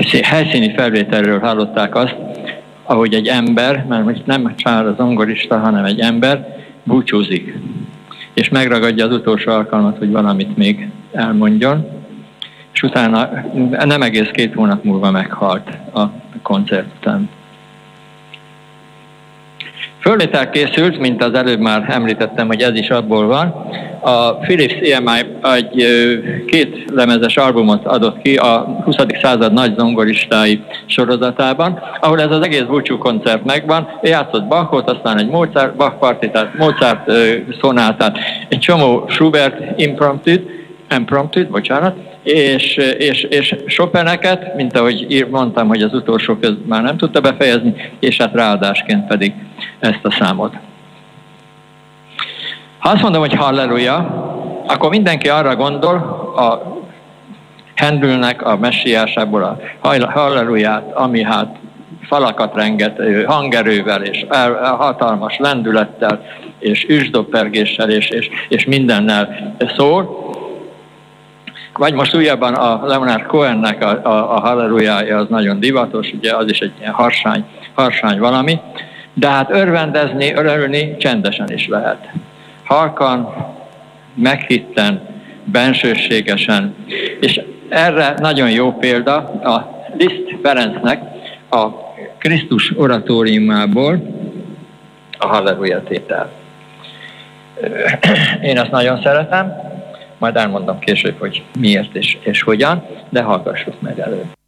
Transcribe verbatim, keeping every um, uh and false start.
egy helyszíni felvételről hallották azt, ahogy egy ember, mert most nem csak a zongorista, hanem egy ember búcsúzik, és megragadja az utolsó alkalmat, hogy valamit még elmondjon, és utána nem egész két hónap múlva meghalt a koncert után. Fölvétel készült, mint az előbb már említettem, hogy ez is abból van. A Philips E M I egy két lemezes albumot adott ki a huszadik század nagy zongoristái sorozatában, ahol ez az egész búcsú koncert megvan. Ő játszott Bachot, aztán egy Mozart, Bach partitát, Mozart szonátát, egy csomó Schubert impromptűt, impromptűt, bocsánat, és, és, és Chopineket, mint ahogy mondtam, hogy az utolsó köz már nem tudta befejezni, és hát ráadásként pedig ezt a számot. Ha azt mondom, hogy halleluja, akkor mindenki arra gondol, a Handelnek a messiásából a halleluját, ami hát falakat renget hangerővel, és hatalmas lendülettel, és üsdobpergéssel, és, és, és mindennel szól. Vagy most újabban a Leonard Cohennek a, a, a hallelujája az nagyon divatos, ugye az is egy ilyen harsány, harsány valami, de hát örvendezni, örülni csendesen is lehet. Halkan, meghitten, bensőségesen, és erre nagyon jó példa a Liszt Ferencnek a Krisztus oratóriumából a halleluja tétel. Én ezt nagyon szeretem, majd elmondom később, hogy miért és, és hogyan, de hallgassuk meg előbb.